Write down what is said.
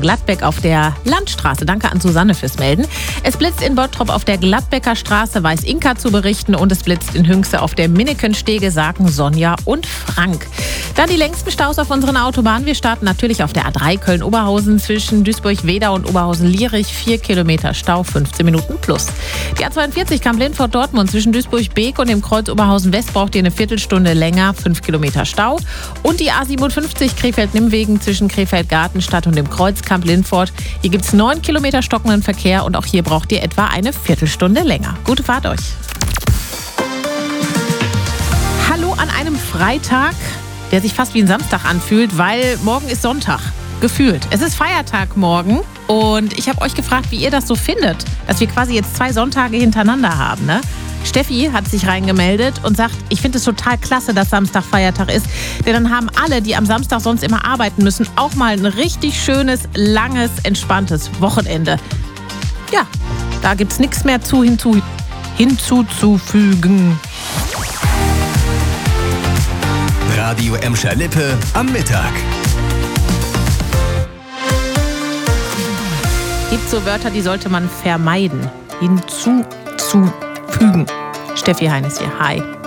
Gladbeck auf der Landstraße. Danke an Susanne fürs Melden. Es blitzt in Bottrop auf der Gladbecker Straße, weiß Inka zu berichten. Und es blitzt in Hünxe auf der Minnekenstege, sagen Sonja und Frank. Dann die längsten Staus auf unseren Autobahnen. Wir starten natürlich auf der A3 Köln-Oberhausen zwischen Duisburg-Weda und Oberhausen-Lierich. 4 Kilometer Stau, 15 Minuten plus. Die A42 Kamp-Lindfort-Dortmund zwischen Duisburg-Beek und dem Kreuz Oberhausen-West braucht ihr eine Viertelstunde länger, 5 Kilometer Stau. Und die A57 Krefeld-Nimmwegen zwischen Krefeld-Gartenstadt und dem Kreuz Kamp-Lindfort. Hier gibt es 9 Kilometer stockenden Verkehr und auch hier braucht ihr etwa eine Viertelstunde länger. Gute Fahrt euch. Hallo an einem Freitag, der sich fast wie ein Samstag anfühlt, weil morgen ist Sonntag. Gefühlt. Es ist Feiertag morgen und ich habe euch gefragt, wie ihr das so findet, dass wir quasi jetzt 2 Sonntage hintereinander haben, ne? Steffi hat sich reingemeldet und sagt, ich finde es total klasse, dass Samstag Feiertag ist, denn dann haben alle, die am Samstag sonst immer arbeiten müssen, auch mal ein richtig schönes, langes, entspanntes Wochenende. Ja, da gibt's nichts mehr hinzuzufügen. Radio Emscher-Lippe am Mittag. Gibt so Wörter, die sollte man vermeiden. Hinzuzufügen. Steffi Heines hier. Hi.